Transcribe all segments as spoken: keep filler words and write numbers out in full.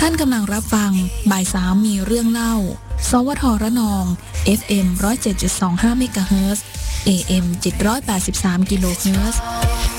านกำลังรับฟังบ่ายสามมีเรื่องเล่าสวทระนอง เอฟ เอ็ม หนึ่งศูนย์เจ็ดจุดสองห้า เมกะเฮิรตซ์ เอ เอ็ม เจ็ดร้อยแปดสิบสาม กิโลเฮิรตซ์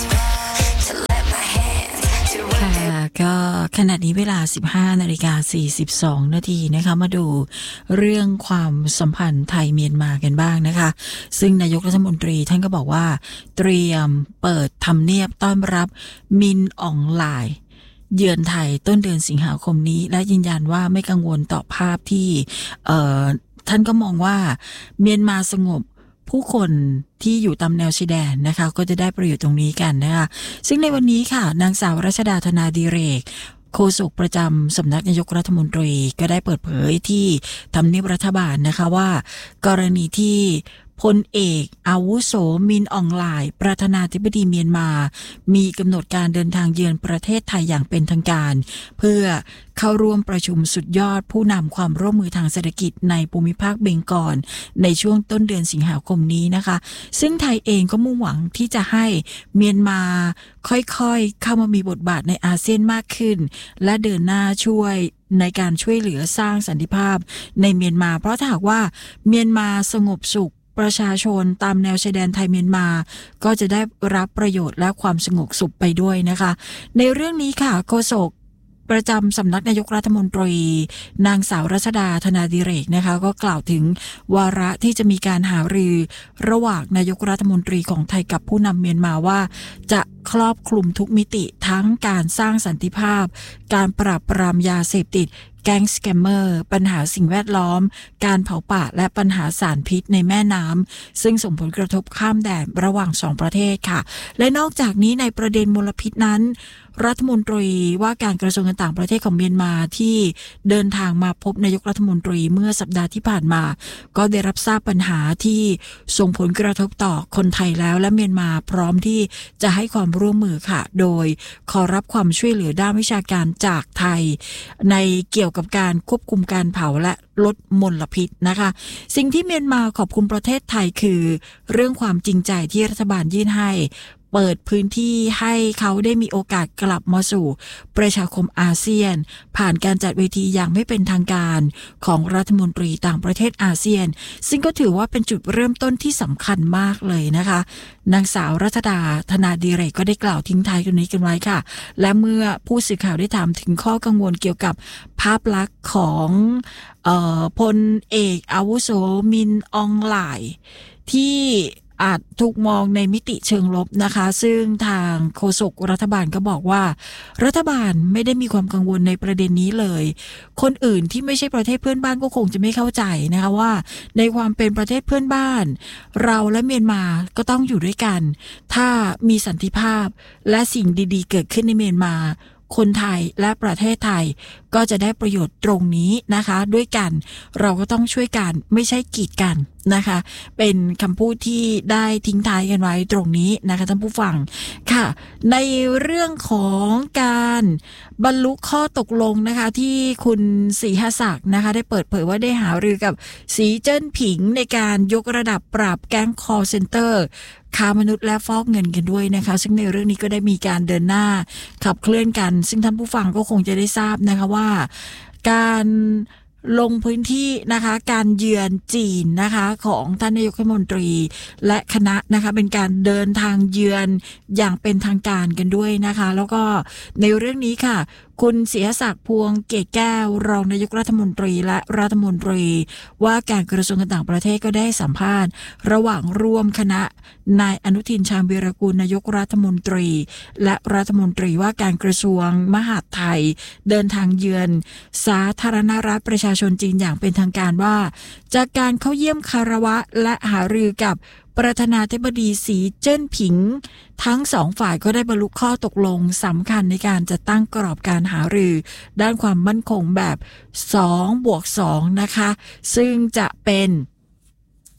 ค่ะก็ขณะนี้เวลา สิบห้านาฬิกาสี่สิบสอง นาทีนะคะมาดูเรื่องความสัมพันธ์ไทยเมียนมากันบ้างนะคะซึ่งนายกรัฐมนตรีท่านก็บอกว่าเตรียมเปิดทำเนียบต้อนรับมินอองหลายเยือนไทยต้นเดือนสิงหาคมนี้และยืนยันว่าไม่กังวลต่อภาพที่เอ่อท่านก็มองว่าเมียนมาสงบผู้คนที่อยู่ตามแนวชายแดนนะคะก็จะได้ประโยชน์ตรงนี้กันนะคะซึ่งในวันนี้ค่ะนางสาวรัชดาธนาดิเรกโฆษกประจำสำนักนายกรัฐมนตรีก็ได้เปิดเผยที่ทำเนียบรัฐบาลนะคะว่ากรณีที่พลเอกอาวุโสมินอองหลายประธานาธิบดีเมียนมามีกำหนดการเดินทางเยือนประเทศไทยอย่างเป็นทางการเพื่อเข้าร่วมประชุมสุดยอดผู้นำความร่วมมือทางเศรษฐกิจในภูมิภาคเบงกอลในช่วงต้นเดือนสิงหาคมนี้นะคะซึ่งไทยเองก็มุ่งหวังที่จะให้เมียนมาค่อยๆเข้ามามีบทบาทในอาเซียนมากขึ้นและเดินหน้าช่วยในการช่วยเหลือสร้างสันติภาพในเมียนมาเพราะถ้าหากว่าเมียนมาสงบสุขประชาชนตามแนวชายแดนไทยเมียนมาก็จะได้รับประโยชน์และความสงบสุขไปด้วยนะคะในเรื่องนี้ค่ะโฆษกประจำสำนักนายกรัฐมนตรีนางสาวรัชดาธนาดิเรกนะคะก็กล่าวถึงวาระที่จะมีการหารือระหว่างนายกรัฐมนตรีของไทยกับผู้นำเมียนมาว่าจะครอบคลุมทุกมิติทั้งการสร้างสันติภาพการปราบปรามยาเสพติดแก๊งสแกมเมอร์ปัญหาสิ่งแวดล้อมการเผาป่าและปัญหาสารพิษในแม่น้ำซึ่งส่งผลกระทบข้ามแดนระหว่างสองประเทศค่ะและนอกจากนี้ในประเด็นมลพิษนั้นรัฐมนตรีว่าการกระทรวงการต่างประเทศของเมียนมาที่เดินทางมาพบนายกรัฐมนตรีเมื่อสัปดาห์ที่ผ่านมาก็ได้รับทราบปัญหาที่ส่งผลกระทบต่อคนไทยแล้วและเมียนมาพร้อมที่จะให้ความร่วมมือค่ะโดยขอรับความช่วยเหลือด้านวิชาการจากไทยในเกี่ยวกับการควบคุมการเผาและลดมลพิษนะคะสิ่งที่เมียนมาขอบคุณประเทศไทยคือเรื่องความจริงใจที่รัฐบาลยื่นให้เปิดพื้นที่ให้เขาได้มีโอกาสกลับมาสู่ประชาคมอาเซียนผ่านการจัดเวทีอย่างไม่เป็นทางการของรัฐมนตรีต่างประเทศอาเซียนซึ่งก็ถือว่าเป็นจุดเริ่มต้นที่สำคัญมากเลยนะคะนางสาวรัชดาธนาดิเรกก็ได้กล่าวทิ้งท้ายตรงนี้กันไว้ค่ะและเมื่อผู้สื่อข่าวได้ถามถึงข้อกังวลเกี่ยวกับภาพลักษณ์ของเอ่อพลเอกอาวุโสมินอองหลายที่อาจถูกมองในมิติเชิงลบนะคะซึ่งทางโฆษกรัฐบาลก็บอกว่ารัฐบาลไม่ได้มีความกังวลในประเด็นนี้เลยคนอื่นที่ไม่ใช่ประเทศเพื่อนบ้านก็คงจะไม่เข้าใจนะคะว่าในความเป็นประเทศเพื่อนบ้านเราและเมียนมาก็ต้องอยู่ด้วยกันถ้ามีสันติภาพและสิ่งดีๆเกิดขึ้นในเมียนมาคนไทยและประเทศไทยก็จะได้ประโยชน์ตรงนี้นะคะด้วยกันเราก็ต้องช่วยกันไม่ใช่กีดกันนะคะเป็นคำพูดที่ได้ทิ้งท้ายกันไว้ตรงนี้นะคะท่านผู้ฟังค่ะในเรื่องของการบรรลุข้อตกลงนะคะที่คุณศรีหศักดิ์นะคะได้เปิดเผยว่าได้หารือกับสีเจิ้นผิงในการยกระดับปราบแก๊ง call centerค้ามนุษย์และฟอกเงินกันด้วยนะคะซึ่งในเรื่องนี้ก็ได้มีการเดินหน้าขับเคลื่อนกันซึ่งท่านผู้ฟังก็คงจะได้ทราบนะคะว่าการลงพื้นที่นะคะการเยือนจีนนะคะของท่านนายกรัฐมนตรีและคณะนะคะเป็นการเดินทางเยือนอย่างเป็นทางการกันด้วยนะคะแล้วก็ในเรื่องนี้ค่ะคุณศรีหศักดิ์พวงเกตแก้วรองนายกรัฐมนตรีและรัฐมนตรีว่าการกระทรวงการต่างประเทศก็ได้สัมภาษณ์ระหว่างร่วมคณะนายอนุทินชาญวีรกูลนายกรัฐมนตรีและรัฐมนตรีว่าการกระทรวงมหาดไทยเดินทางเยือนสาธารณรัฐประชาชนจีนอย่างเป็นทางการว่าจากการเข้าเยี่ยมคารวะและหารือกับประธานาธิบดีสีเจิ้นผิงทั้งสองฝ่ายก็ได้บรรลุข้อตกลงสำคัญในการจัดตั้งกรอบการหารือด้านความมั่นคงแบบสองบวกสองนะคะซึ่งจะเป็น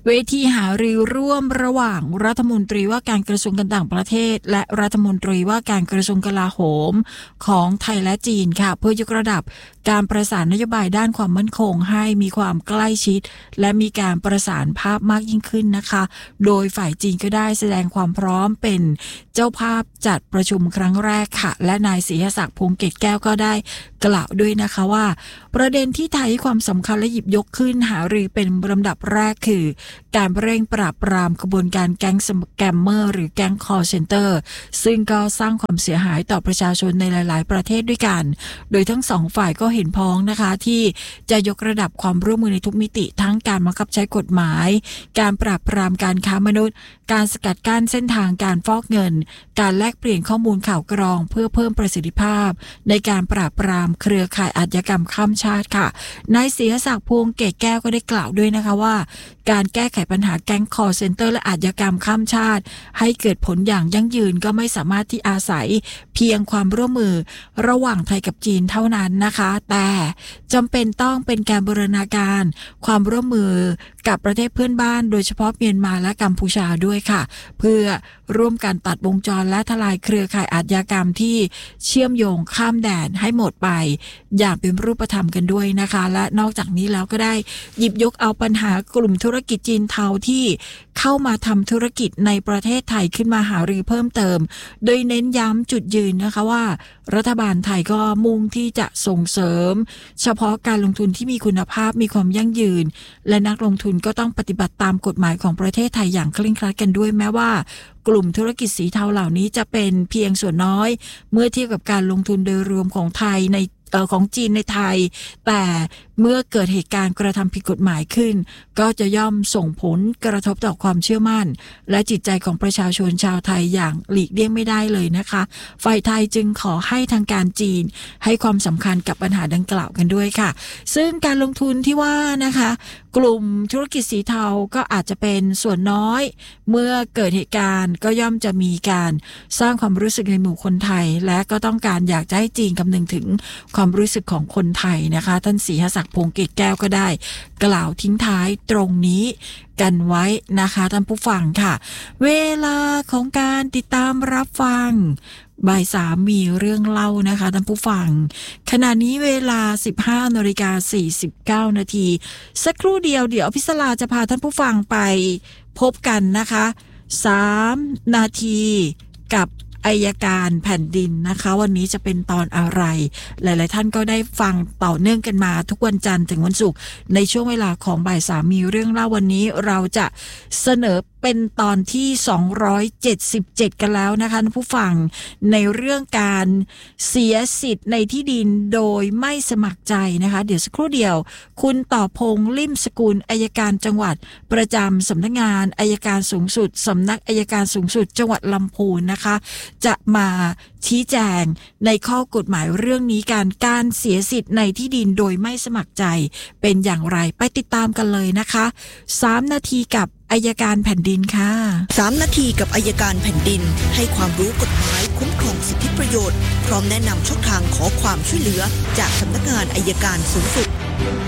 เวทีหารือร่วมระหว่างรัฐมนตรีว่าการกระทรวงการต่างประเทศและรัฐมนตรีว่าการกระทรวงกลาโหมของไทยและจีนค่ะเพื่อยกระดับการประสานนโยบายด้านความมั่นคงให้มีความใกล้ชิดและมีการประสานภาพมากยิ่งขึ้นนะคะโดยฝ่ายจีนก็ได้แสดงความพร้อมเป็นเจ้าภาพจัดประชุมครั้งแรกค่ะและนายศรีศักดิ์พงษ์เกตแก้วก็ได้กล่าวด้วยนะคะว่าประเด็นที่ไทยให้ความสำคัญและหยิบยกขึ้นหารือเป็นลำดับแรกคือการเร่งปราบปรามกระบวนการแก๊งสแกมเมอร์หรือแก๊งคอลเซ็นเตอร์ซึ่งก็สร้างความเสียหายต่อประชาชนในหลายๆประเทศด้วยกันโดยทั้งสองฝ่ายก็เห็นพ้องนะคะที่จะยกระดับความร่วมมือในทุกมิติทั้งการบังคับใช้กฎหมายการปราบปรามการค้ามนุษย์การสกัดกั้นเส้นทางการฟอกเงินการแลกเปลี่ยนข้อมูลข่าวกรองเพื่อเพิ่มประสิทธิภาพในการปราบปรามเครือข่ายอาชญากรรมข้ามชาติค่ะนายศรีศักดิ์พงษ์เกตแก้วก็ได้กล่าวด้วยนะคะว่าการแก้ไขปัญหาแก๊งคอลเซ็นเตอร์และอาชญากรรมข้ามชาติให้เกิดผลอย่างยั่งยืนก็ไม่สามารถที่อาศัยเพียงความร่วมมือระหว่างไทยกับจีนเท่านั้นนะคะแต่จำเป็นต้องเป็นการบูรณาการความร่วมมือกับประเทศเพื่อนบ้านโดยเฉพาะเมียนมาและกัมพูชาด้วยค่ะเพื่อร่วมกันตัดวงจรและทลายเครือข่ายอาชญากรรมที่เชื่อมโยงข้ามแดนให้หมดไปอย่างเป็นรูปธรรมกันด้วยนะคะและนอกจากนี้แล้วก็ได้หยิบยกเอาปัญหากลุ่มธุรกิจจีนเทาที่เข้ามาทำธุรกิจในประเทศไทยขึ้นมาหารือเพิ่มเติมโดยเน้นย้ำจุดยืนนะคะว่ารัฐบาลไทยก็มุ่งที่จะส่งเสริมเฉพาะการลงทุนที่มีคุณภาพมีความยั่งยืนและนักลงทุนก็ต้องปฏิบัติตามกฎหมายของประเทศไทยอย่างเคร่งครัดกันด้วยแม้ว่ากลุ่มธุรกิจสีเทาเหล่านี้จะเป็นเพียงส่วนน้อยเมื่อเทียบกับการลงทุนโดยรวมของไทยในเอ่อของจีนในไทยแต่เมื่อเกิดเหตุการณ์กระทำผิดกฎหมายขึ้นก็จะย่อมส่งผลกระทบต่อความเชื่อมั่นและจิตใจของประชาชนชาวไทยอย่างหลีกเลี่ยงไม่ได้เลยนะคะฝ่ายไทยจึงขอให้ทางการจีนให้ความสำคัญกับปัญหาดังกล่าวกันด้วยค่ะซึ่งการลงทุนที่ว่านะคะกลุ่มธุรกิจสีเทาก็อาจจะเป็นส่วนน้อยเมื่อเกิดเหตุการณ์ก็ย่อมจะมีการสร้างความรู้สึกในหมู่คนไทยและก็ต้องการอยากจะให้จีนคำนึงถึงความรู้สึกของคนไทยนะคะท่านศรีศักดิ์พงษ์เกตแก้วก็ได้กล่าวทิ้งท้ายตรงนี้กันไว้นะคะท่านผู้ฟังค่ะเวลาของการติดตามรับฟังบ่ายสามมีเรื่องเล่านะคะท่านผู้ฟังขณะนี้เวลา สิบห้านาฬิกาสี่สิบเก้านาทีสักครู่เดียวเดี๋ยวพิศลาจะพาท่านผู้ฟังไปพบกันนะคะสามนาทีกับอัยการแผ่นดินนะคะวันนี้จะเป็นตอนอะไรหลายๆท่านก็ได้ฟังต่อเนื่องกันมาทุกวันจันทร์ถึงวันศุกร์ในช่วงเวลาของบ่ายสามมีเรื่องเล่าวันนี้เราจะเสนอเป็นตอนที่สองร้อยเจ็ดสิบเจ็ดกันแล้วนะคะท่านผู้ฟังในเรื่องการเสียสิทธิ์ในที่ดินโดยไม่สมัครใจนะคะเดี๋ยวสักครู่เดียวคุณต่อพงษ์ลิ่มสกุลอัยการจังหวัดประจำสำนักงานอัยการสูงสุดสำนักอัยการสูงสุดจังหวัดลำพูนนะคะจะมาชี้แจงในข้อกฎหมายเรื่องนี้การการเสียสิทธิ์ในที่ดินโดยไม่สมัครใจเป็นอย่างไรไปติดตามกันเลยนะคะสามนาทีกับอัยการแผ่นดินค่ะสามนาทีกับอัยการแผ่นดินให้ความรู้กฎหมายคุ้มครองสิทธิประโยชน์พร้อมแนะนำช่องทางขอความช่วยเหลือจากสำนักงานอัยการสูงสุด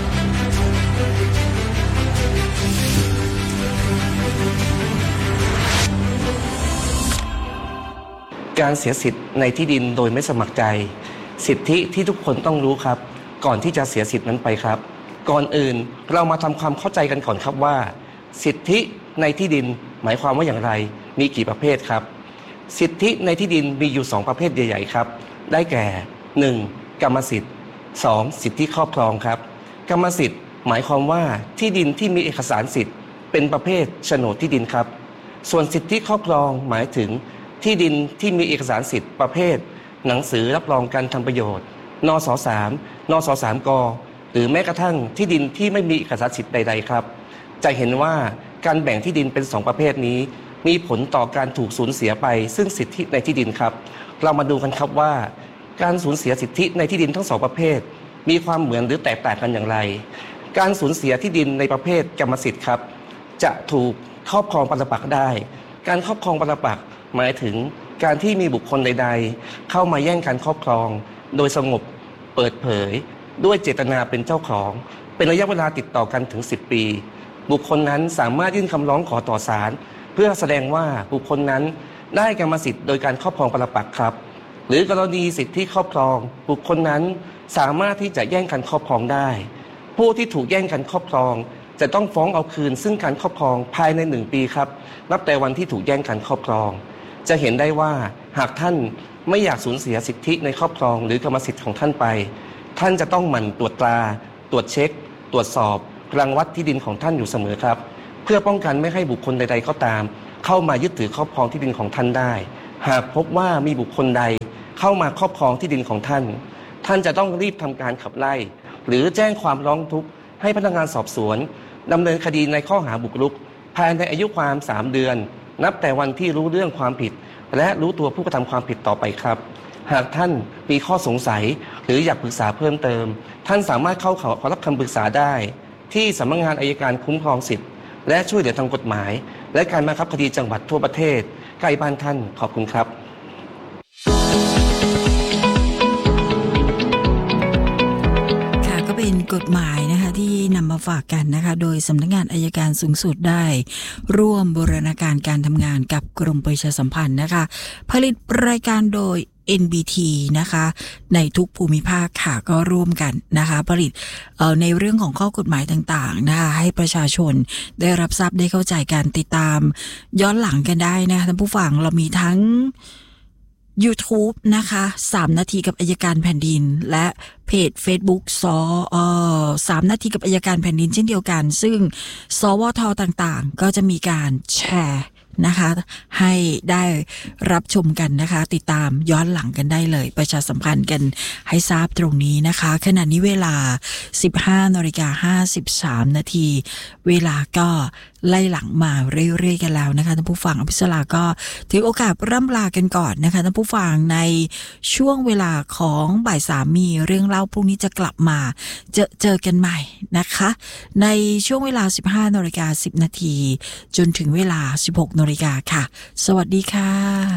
การเสียสิทธิ์ในที่ดินโดยไม่สมัครใจสิทธิที่ทุกคนต้องรู้ครับก่อนที่จะเสียสิทธิ์นั้นไปครับก่อนอื่นเรามาทำความเข้าใจกันก่อนครับว่าสิทธิในที่ดินหมายความว่าอย่างไรมีกี่ประเภทครับสิทธิในที่ดินมีอยู่สองประเภทใหญ่ๆครับได้แก่หนึ่งกรรมสิทธิ์สองสิทธิครอบครองครับกรรมสิทธิ์หมายความว่าที่ดินที่มีเอกสารสิทธิ์เป็นประเภทโฉนดที่ดินครับส่วนสิทธิครอบครองหมายถึงที่ดินที่มีเอกสารสิทธิ์ประเภทหนังสือรับรองการทำประโยชน์นสสามนสสามกหรือแม้กระทั่งที่ดินที่ไม่มีเอกสารสิทธิ์ใดๆครับจะเห็นว่าการแบ่งที่ดินเป็นสองประเภทนี้มีผลต่อการถูกสูญเสียไปซึ่งสิทธิในที่ดินครับเรามาดูกันครับว่าการสูญเสียสิทธิในที่ดินทั้งสองประเภทมีความเหมือนหรือแตกต่างกันอย่างไรการสูญเสียที่ดินในประเภทกรรมสิทธิ์ครับจะถูกครอบครองปรปักษ์ได้การครอบครองปรปักษ์หมายถึงการที่มีบุคคลใดๆเข้ามาแย่งการครอบครองโดยสงบเปิดเผยด้วยเจตนาเป็นเจ้าของเป็นระยะเวลาติดต่อกันถึงสิบปีบุคคลนั้นสามารถยื่นคำร้องขอต่อศาลเพื่อแสดงว่าบุคคลนั้นได้กรรมสิทธิ์โดยการครอบครองปรปักษ์ครับหรือกรณีสิทธิครอบครองบุคคลนั้นสามารถที่จะแย่งกันครอบครองได้ผู้ที่ถูกแย่งกันครอบครองจะต้องฟ้องเอาคืนซึ่งการครอบครองภายในหนึ่งปีครับนับแต่วันที่ถูกแย่งกันครอบครองจะเห็นได้ว่าหากท่านไม่อยากสูญเสียสิทธิในครอบครองหรือกรรมสิทธิ์ของท่านไปท่านจะต้องหมั่นตรวจตราตรวจเช็คตรวจสอบรังวัดที่ดินของท่านอยู่เสมอครับเพื่อป้องกันไม่ให้บุคคลใดๆก็ตามเข้ามายึดถือครอบครองที่ดินของท่านได้หากพบว่ามีบุคคลใดเข้ามาครอบครองที่ดินของท่านท่านจะต้องรีบทำการขับไล่หรือแจ้งความร้องทุกข์ให้พนักงานสอบสวนดำเนินคดีในข้อหาบุกรุกภายในอายุความสามเดือนนับแต่วันที่รู้เรื่องความผิดและรู้ตัวผู้กระทำความผิดต่อไปครับหากท่านมีข้อสงสัยหรืออยากปรึกษาเพิ่มเติมท่านสามารถเข้าขอรับคำปรึกษาได้ที่สำนักงานอัยการคุ้มครองสิทธิและช่วยเหลือทางกฎหมายและการบังคับคดีจังหวัดทั่วประเทศใกล้บ้านท่านขอบคุณครับค่ะก็เป็นกฎหมายนะคะที่นำมาฝากกันนะคะโดยสำนักงานอัยการสูงสุดได้ร่วมบูรณาการการทำงานกับกรมประชาสัมพันธ์นะคะผลิตรายการโดยเอ็น บี ที นะคะในทุกภูมิภาคค่ะก็ร่วมกันนะคะผลิตเอ่อในเรื่องของข้อกฎหมายต่างๆนะคะให้ประชาชนได้รับทราบได้เข้าใจกันติดตามย้อนหลังกันได้นะคะท่านผู้ฟังเรามีทั้ง YouTube นะคะสามนาทีกับอัยการแผ่นดินและเพจ Facebook สเอ่อสามนาทีกับอัยการแผ่นดินเช่นเดียวกันซึ่งสวทต่างๆก็จะมีการแชร์นะคะให้ได้รับชมกันนะคะติดตามย้อนหลังกันได้เลยประชาสัมพันธ์กันให้ทราบตรงนี้นะคะขณะนี้เวลา สิบห้านาฬิกาห้าสิบสามนาทีเวลาก็ไล่หลังมาเรื่อยๆกันแล้วนะคะท่านผู้ฟังอภิสราก็ถือโอกาสร่ำลากันก่อนนะคะท่านผู้ฟังในช่วงเวลาของบ่ายสามมีเรื่องเล่าพรุ่งนี้จะกลับมาเจอเจอกันใหม่นะคะในช่วงเวลา สิบห้านาฬิกาสิบนาทีจนถึงเวลา สิบหกนาฬิกาค่ะสวัสดีค่ะ